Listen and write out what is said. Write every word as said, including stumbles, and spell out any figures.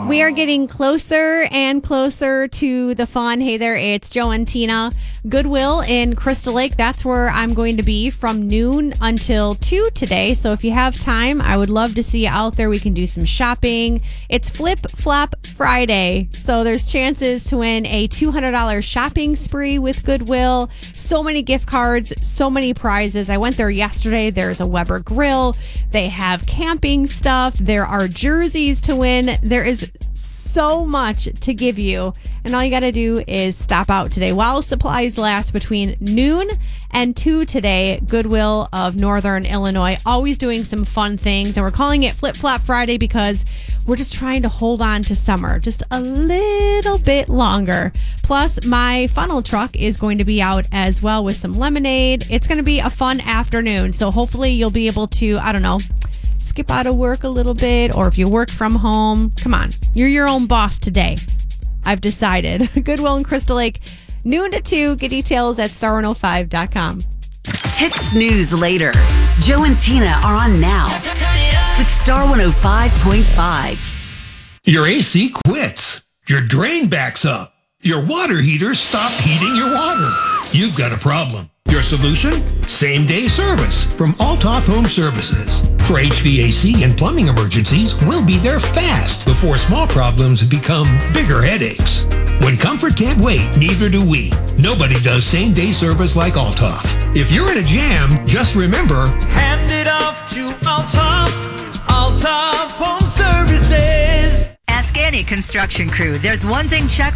We are getting closer and closer to the fun. Hey there, it's Joe and Tina. Goodwill in Crystal Lake. That's where I'm going to be from noon until two today. So if you have time, I would love to see you out there. We can do some shopping. It's Flip Flop Friday. So there's chances to win a two hundred dollars shopping spree with Goodwill. So many gift cards, so many prizes. I went there yesterday. There's a Weber grill. They have camping stuff. There are jerseys to win. There is so much to give you. And all you got to do is stop out today while supplies last between noon and two today. Goodwill of Northern Illinois, always doing some fun things. And we're calling it Flip Flop Friday because we're just trying to hold on to summer just a little bit longer. Plus, my funnel truck is going to be out as well with some lemonade. It's going to be a fun afternoon. So hopefully you'll be able to, I don't know, skip out of work a little bit, or if you work from home, come on, you're your own boss today. I've decided. Goodwill in Crystal Lake, noon to two. Get details at star one oh five dot com. Hit snooze later. Joe and Tina are on now with Star one oh five point five. Your A C quits. Your drain backs up. Your water heater stopped heating your water. You've got a problem. Your solution? Same-day service from Altoff Home Services. For H V A C and plumbing emergencies, we'll be there fast before small problems become bigger headaches. When comfort can't wait, neither do we. Nobody does same-day service like Altoff. If you're in a jam, just remember, hand it off to Altoff, Altoff Home Services. Ask any construction crew. There's one thing checked